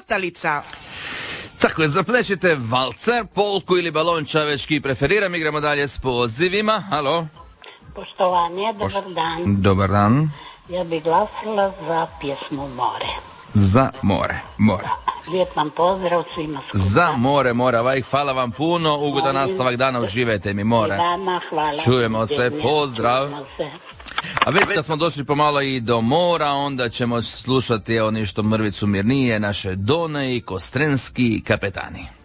Plahtalica. Tako je, zaplešite valcer, polku ili balončavečki preferiram. Igramo dalje s pozivima. Halo. Poštovanje, dobar dan. Dobar dan. Ja bih glasila za pjesmu More. Za more. Lijep vam pozdrav svima skupa. Za more, Vajk, hvala vam puno. Ugodan nastavak dana, uživajte mi more. I vama hvala. Čujemo se, pozdrav. Čujemo se. A već kad smo došli pomalo i do mora, onda ćemo slušati nešto mrvicu mirnije, naše Done i Kostrenski kapetani.